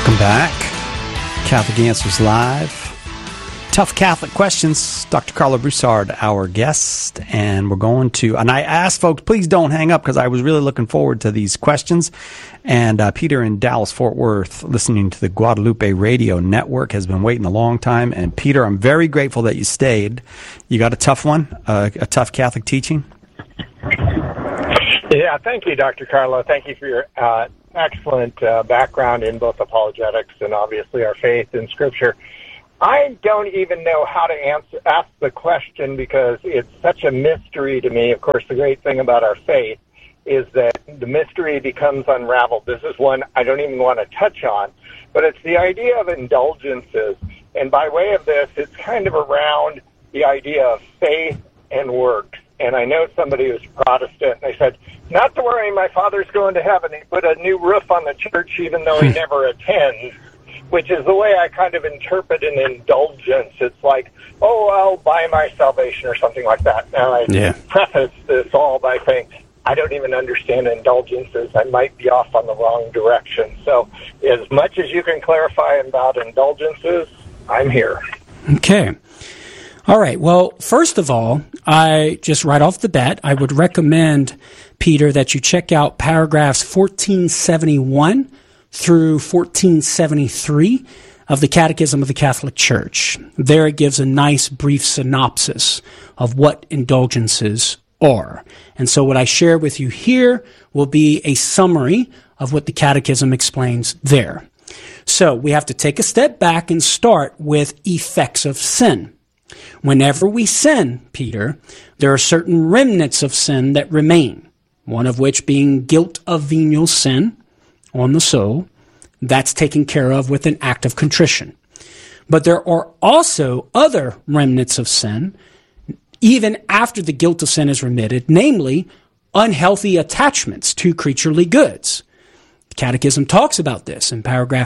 Welcome back. Catholic Answers Live. Tough Catholic questions. Dr. Karla Broussard, our guest. And we're going to, and I asked folks, please don't hang up because I was really looking forward to these questions. And Peter in Dallas, Fort Worth, listening to the Guadalupe Radio Network, has been waiting a long time. And Peter, I'm very grateful that you stayed. You got a tough one, a tough Catholic teaching? Yeah, thank you, Dr. Karla. Thank you for your excellent background in both apologetics and obviously our faith in Scripture. I don't even know how to ask the question because it's such a mystery to me. Of course, the great thing about our faith is that the mystery becomes unraveled. This is one I don't even want to touch on, but it's the idea of indulgences. And by way of this, it's kind of around the idea of faith and works. And I know somebody who's Protestant, and they said, not to worry, my father's going to heaven. He put a new roof on the church even though he never attends, which is the way I kind of interpret an indulgence. It's like, oh, I'll buy my salvation or something like that. Now, I preface this all by saying, I don't even understand indulgences. I might be off on the wrong direction. So as much as you can clarify about indulgences, I'm here. Okay. All right. Well, first of all, I just right off the bat, I would recommend, Peter, that you check out paragraphs 1471 through 1473 of the Catechism of the Catholic Church. There it gives a nice brief synopsis of what indulgences are. And so what I share with you here will be a summary of what the Catechism explains there. So we have to take a step back and start with effects of sin. Whenever we sin, Peter, there are certain remnants of sin that remain, one of which being guilt of venial sin on the soul. That's taken care of with an act of contrition. But there are also other remnants of sin, even after the guilt of sin is remitted, namely unhealthy attachments to creaturely goods. The Catechism talks about this in paragraph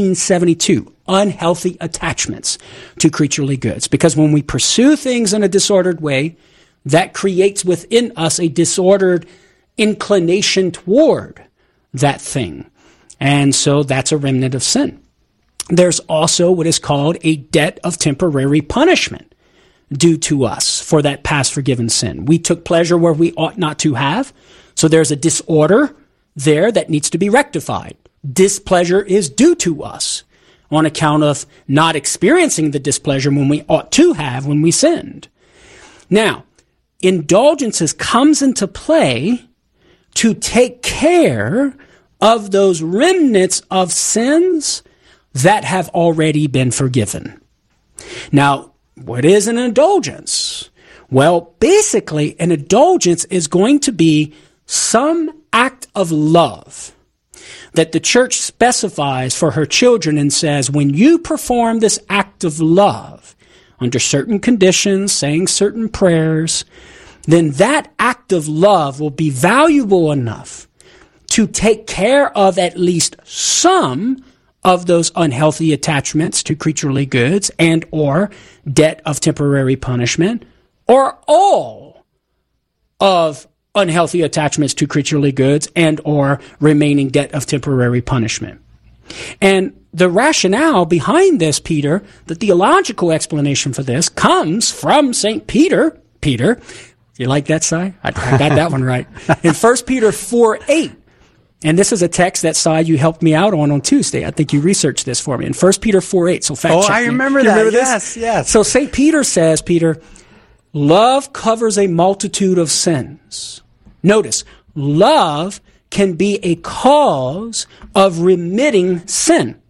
1472, unhealthy attachments to creaturely goods. Because when we pursue things in a disordered way, that creates within us a disordered inclination toward that thing. And so that's a remnant of sin. There's also what is called a debt of temporary punishment due to us for that past forgiven sin. We took pleasure where we ought not to have, so there's a disorder there that needs to be rectified. Displeasure is due to us on account of not experiencing the displeasure when we ought to have when we sinned. Now, indulgences comes into play to take care of those remnants of sins that have already been forgiven. Now, what is an indulgence? Well, basically, an indulgence is going to be some act of love that the church specifies for her children and says, when you perform this act of love under certain conditions, saying certain prayers, then that act of love will be valuable enough to take care of at least some of those unhealthy attachments to creaturely goods and or debt of temporary punishment, or all of unhealthy attachments to creaturely goods and or remaining debt of temporary punishment. And the rationale behind this, Peter, the theological explanation for this comes from St. Peter. Peter, you like that, Si? I got that one right. In 1 Peter 4:8. And this is a text that, Si, you helped me out on Tuesday. I think you researched this for me. In 1 Peter 4:8. So fact check I remember me. that. Remember this? Yes. So St. Peter says, Peter, love covers a multitude of sins. Notice, love can be a cause of remitting sin.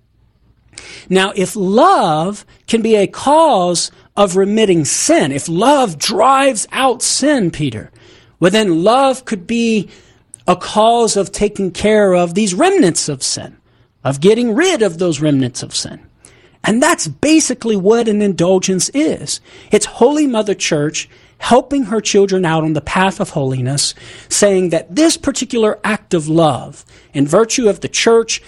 Now, if love can be a cause of remitting sin, if love drives out sin, Peter, well, then love could be a cause of taking care of these remnants of sin, of getting rid of those remnants of sin. And that's basically what an indulgence is. It's Holy Mother Church helping her children out on the path of holiness, saying that this particular act of love, in virtue of the church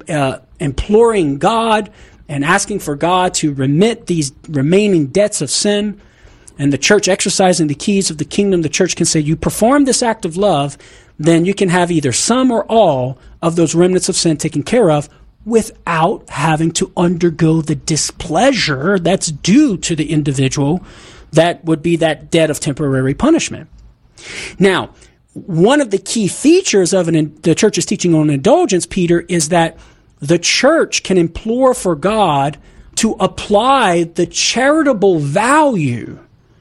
imploring God and asking for God to remit these remaining debts of sin, and the church exercising the keys of the kingdom, the church can say, you perform this act of love, then you can have either some or all of those remnants of sin taken care of without having to undergo the displeasure that's due to the individual that would be that debt of temporary punishment. Now, one of the key features of the church's teaching on indulgence, Peter, is that the church can implore for God to apply the charitable value,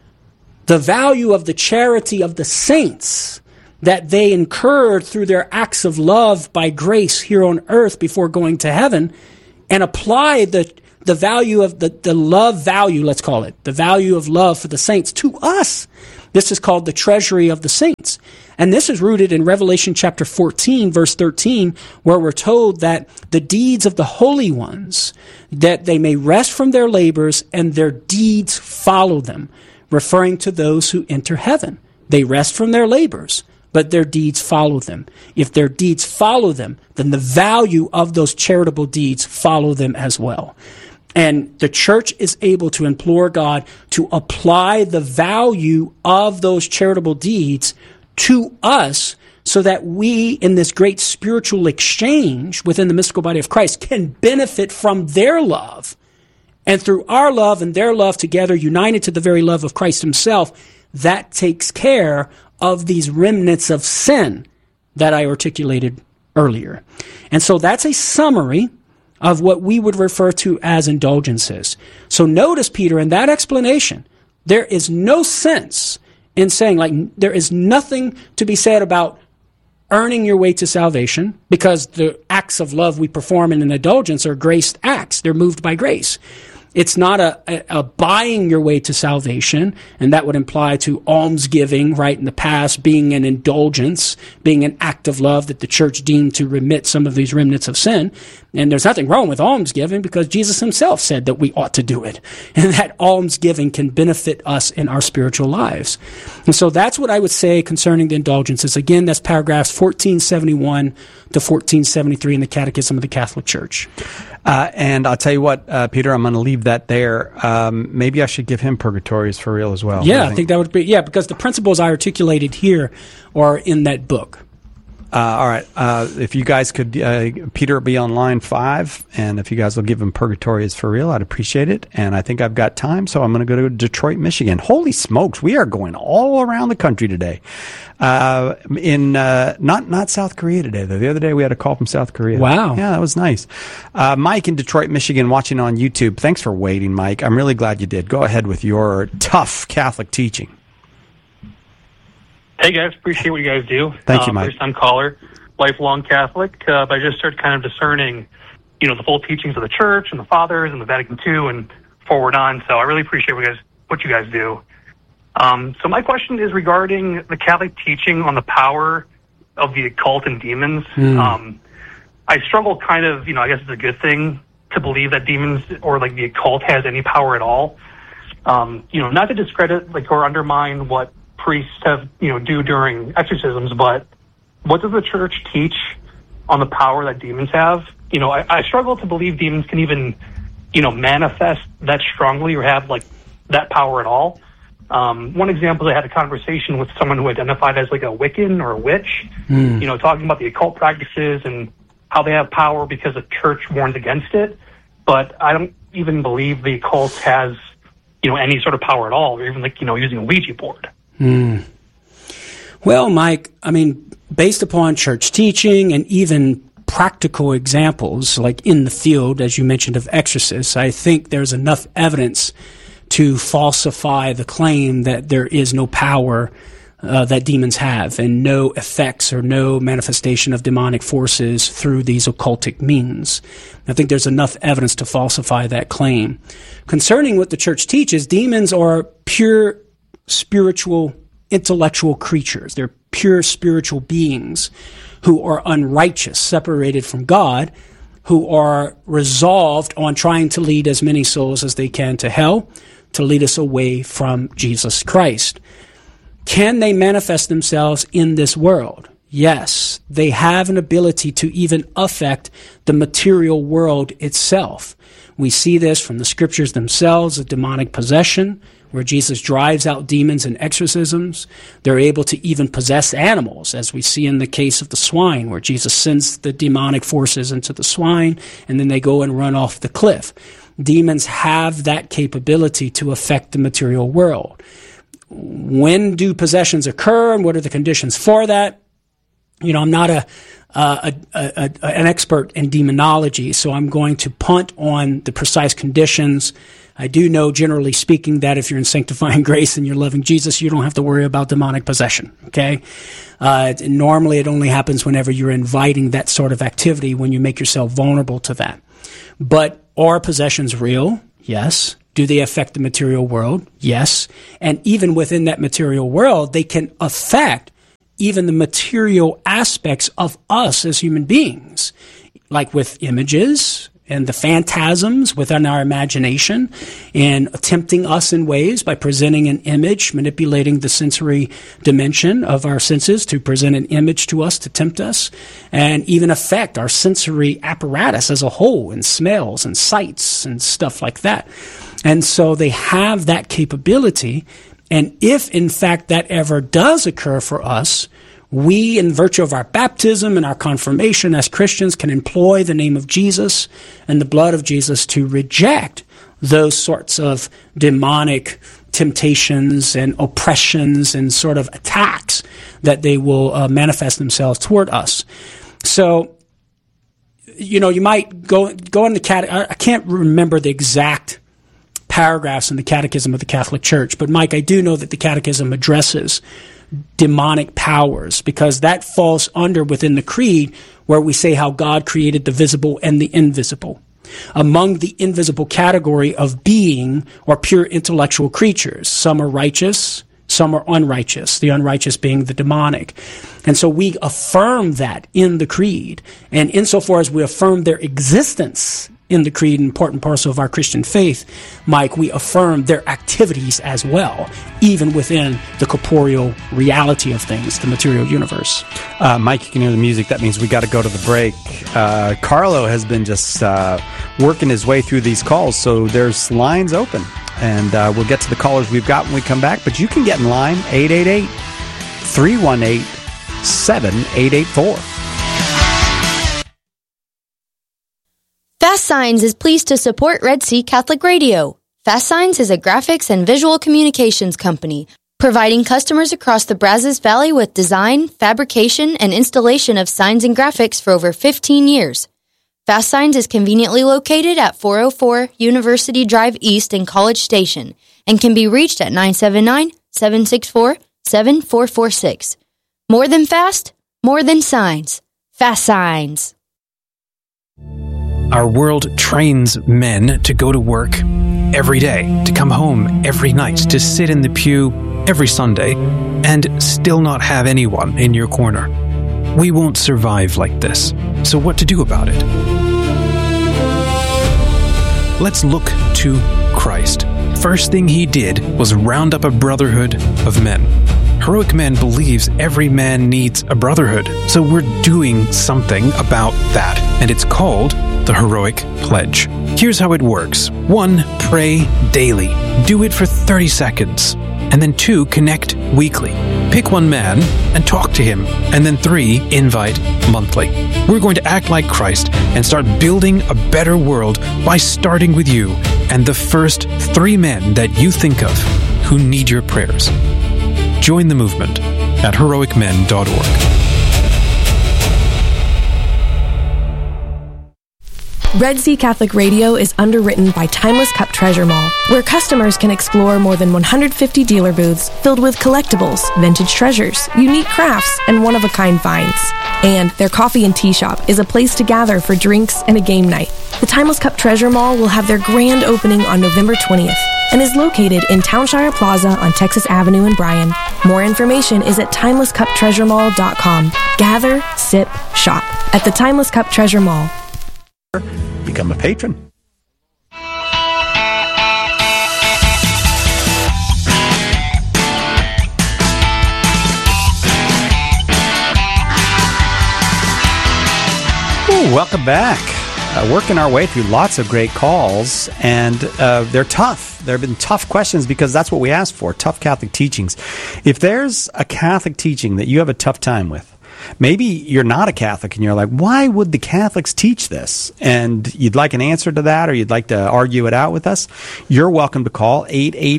the value of the charity of the saints that they incurred through their acts of love by grace here on earth before going to heaven, and apply the value of the love value, let's call it, the value of love for the saints to us. This is called the treasury of the saints. And this is rooted in Revelation chapter 14, verse 13, where we're told that the deeds of the holy ones, that they may rest from their labors and their deeds follow them, referring to those who enter heaven. They rest from their labors, but their deeds follow them. If their deeds follow them, then the value of those charitable deeds follow them as well. And the church is able to implore God to apply the value of those charitable deeds to us so that we, in this great spiritual exchange within the mystical body of Christ, can benefit from their love. And through our love and their love together, united to the very love of Christ himself, that takes care of these remnants of sin that I articulated earlier. And so that's a summary of what we would refer to as indulgences. So notice, Peter, in that explanation, there is no sense in saying, like, there is nothing to be said about earning your way to salvation, because the acts of love we perform in an indulgence are graced acts. They're moved by grace. It's not a buying your way to salvation, and that would imply to almsgiving, right, in the past, being an indulgence, being an act of love that the church deemed to remit some of these remnants of sin. And there's nothing wrong with almsgiving, because Jesus himself said that we ought to do it, and that almsgiving can benefit us in our spiritual lives. And so that's what I would say concerning the indulgences. Again, that's paragraphs 1471 to 1473 in the Catechism of the Catholic Church. And I'll tell you what, Peter, I'm going to leave that there. Maybe I should give him Purgatories for Real as well. Yeah, I think that would be, because the principles I articulated here are in that book. All right. If you guys could, Peter will be on line 5, and if you guys will give him Purgatories for Real, I'd appreciate it. And I think I've got time, so I'm going to go to Detroit, Michigan. Holy smokes, we are going all around the country today. Not South Korea today, though. The other day we had a call from South Korea. Wow. Yeah, that was nice. Mike in Detroit, Michigan, watching on YouTube. Thanks for waiting, Mike. I'm really glad you did. Go ahead with your tough Catholic teaching. Hey, guys. Appreciate what you guys do. Thank you, Mike. First-time caller, lifelong Catholic. But I just started kind of discerning, the full teachings of the Church and the Fathers and the Vatican II and forward on. So I really appreciate what you guys do. So my question is regarding the Catholic teaching on the power of the occult and demons. I struggle kind of, I guess it's a good thing to believe that demons or the occult has any power at all. Not to discredit or undermine what priests have, do during exorcisms, but what does the Church teach on the power that demons have? I struggle to believe demons can even, manifest that strongly or have that power at all. One example, I had a conversation with someone who identified as a Wiccan or a witch, talking about the occult practices and how they have power because the Church warns against it. But I don't even believe the occult has, any sort of power at all, or even using a Ouija board. Well, Mike, based upon church teaching and even practical examples, like in the field, as you mentioned, of exorcists, I think there's enough evidence to falsify the claim that there is no power that demons have and no effects or no manifestation of demonic forces through these occultic means. I think there's enough evidence to falsify that claim. Concerning what the Church teaches, demons are pure spiritual, intellectual creatures. They're pure spiritual beings who are unrighteous, separated from God, who are resolved on trying to lead as many souls as they can to hell, to lead us away from Jesus Christ. Can they manifest themselves in this world? Yes, they have an ability to even affect the material world itself. We see this from the scriptures themselves of demonic possession. where Jesus drives out demons in exorcisms. They're able to even possess animals, as we see in the case of the swine, where Jesus sends the demonic forces into the swine, and then they go and run off the cliff. Demons have that capability to affect the material world. When do possessions occur, and what are the conditions for that? I'm not an expert in demonology, so I'm going to punt on the precise conditions. I do know, generally speaking, that if you're in sanctifying grace and you're loving Jesus, you don't have to worry about demonic possession, okay? Normally, it only happens whenever you're inviting that sort of activity, when you make yourself vulnerable to that. But are possessions real? Yes. Do they affect the material world? Yes. And even within that material world, they can affect even the material aspects of us as human beings, like with images and the phantasms within our imagination, and tempting us in ways by presenting an image, manipulating the sensory dimension of our senses to present an image to us to tempt us, and even affect our sensory apparatus as a whole, in smells and sights and stuff like that. And so they have that capability. And if, in fact, that ever does occur for us, we, in virtue of our baptism and our confirmation as Christians, can employ the name of Jesus and the blood of Jesus to reject those sorts of demonic temptations and oppressions and sort of attacks that they will manifest themselves toward us. So, you might go in the I can't remember the exact paragraphs in the Catechism of the Catholic Church, but Mike, I do know that the Catechism addresses demonic powers, because that falls under within the creed where we say how God created the visible and the invisible. Among the invisible category of being are pure intellectual creatures. Some are righteous, some are unrighteous, the unrighteous being the demonic. And so we affirm that in the creed. And insofar as we affirm their existence in the creed, and part and parcel of our Christian faith, Mike, we affirm their activities as well, even within the corporeal reality of things, the material universe. Mike, you can hear the music. That means we got to go to the break. Carlo has been just working his way through these calls, so there's lines open. And we'll get to the callers we've got when we come back, but you can get in line, 888-318-7884. Fast Signs is pleased to support Red Sea Catholic Radio. Fast Signs is a graphics and visual communications company, providing customers across the Brazos Valley with design, fabrication, and installation of signs and graphics for over 15 years. Fast Signs is conveniently located at 404 University Drive East in College Station and can be reached at 979-764-7446. More than fast, more than signs. Fast Signs. Our world trains men to go to work every day, to come home every night, to sit in the pew every Sunday, and still not have anyone in your corner. We won't survive like this. So what to do about it? Let's look to Christ. First thing he did was round up a brotherhood of men. Heroic Men believes every man needs a brotherhood, so we're doing something about that, and it's called the Heroic Pledge. Here's how it works. 1, pray daily. Do it for 30 seconds. And then 2, connect weekly. Pick one man and talk to him. And then 3, invite monthly. We're going to act like Christ and start building a better world by starting with you and the first 3 men that you think of who need your prayers. Join the movement at heroicmen.org. Red Sea Catholic Radio is underwritten by Timeless Cup Treasure Mall, where customers can explore more than 150 dealer booths filled with collectibles, vintage treasures, unique crafts, and one-of-a-kind finds. And their coffee and tea shop is a place to gather for drinks and a game night. The Timeless Cup Treasure Mall will have their grand opening on November 20th and is located in Townshire Plaza on Texas Avenue in Bryan. More information is at timelesscuptreasuremall.com. Gather, sip, shop at the Timeless Cup Treasure Mall. Become a patron. Ooh, welcome back. working our way through lots of great calls, and they're tough. There have been tough questions because that's what we asked for, tough Catholic teachings. If there's a Catholic teaching that you have a tough time with, maybe you're not a Catholic and you're like, why would the Catholics teach this? And you'd like an answer to that, or you'd like to argue it out with us, you're welcome to call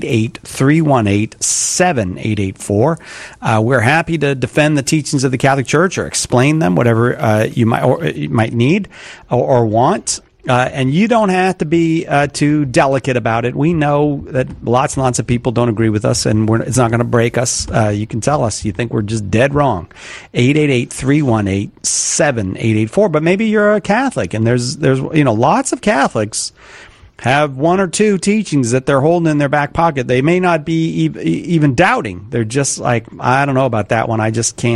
888-318-7884. We're happy to defend the teachings of the Catholic Church or explain them, whatever you might need or want. And you don't have to be too delicate about it. We know that lots and lots of people don't agree with us, and it's not going to break us. You can tell us you think we're just dead wrong. 888-318-7884. But maybe you're a Catholic, and there's lots of Catholics have one or two teachings that they're holding in their back pocket. They may not be even doubting. They're just like, I don't know about that one. I just can't